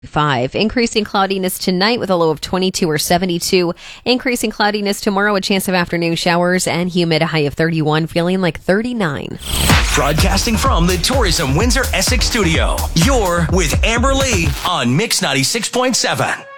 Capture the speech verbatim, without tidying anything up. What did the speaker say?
Five. Increasing cloudiness tonight with a low of twenty-two or seventy-two. Increasing cloudiness tomorrow, a chance of afternoon showers and humid, a high of thirty-one, feeling like thirty-nine. Broadcasting from the Tourism Windsor Essex studio, you're with Amber Lee on Mix ninety-six point seven.